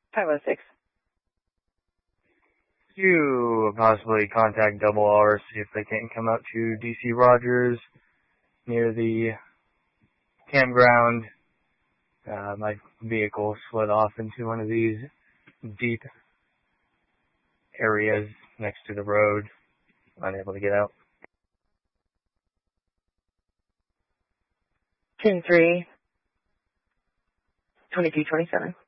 506. You possibly contact Double R, see if they can come out to DC Rogers near the campground. My vehicle slid off into one of these deep areas next to the road. Unable to get out. 10-3, 2227.